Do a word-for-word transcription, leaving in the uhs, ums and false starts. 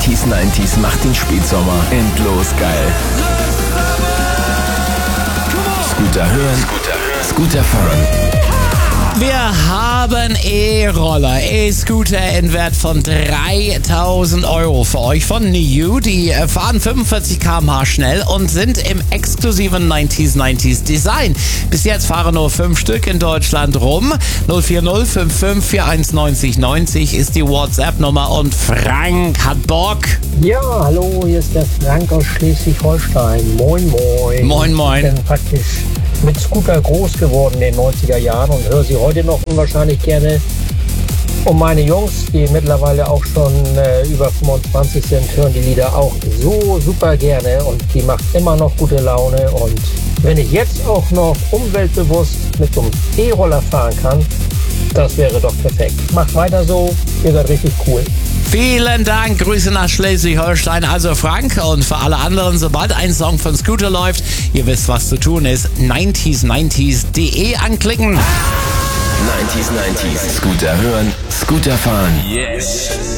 neunzig neunzig macht den Spätsommer endlos geil. Scooter hören, Scooter fahren. Wir haben E-Roller, E-Scooter in Wert von dreitausend Euro für euch von Niu. Die fahren fünfundvierzig Kilometer pro Stunde schnell und sind im exklusiven neunzig neunzig Design. Bis jetzt fahren nur fünf Stück in Deutschland rum. null vier null fünf fünf vier eins neun null neun null ist die WhatsApp-Nummer und Frank hat Bock. Ja, hallo, hier ist der Frank aus Schleswig-Holstein. Moin, moin. Moin, moin. Ich bin praktisch mit Scooter groß geworden in den neunziger Jahren und höre sie heute noch unwahrscheinlich gerne. Und meine Jungs, die mittlerweile auch schon äh, über fünfundzwanzig sind, hören die Lieder auch so super gerne und die macht immer noch gute Laune. Und wenn ich jetzt auch noch umweltbewusst mit so einem E-Roller fahren kann, das wäre doch perfekt. Macht weiter so, ihr seid richtig cool. Vielen Dank, Grüße nach Schleswig-Holstein, also Frank. Und für alle anderen, sobald ein Song von Scooter läuft, ihr wisst, was zu tun ist, neunzig neunzig punkt de anklicken. neunzig neunzig Scooter hören, Scooter fahren. Yes!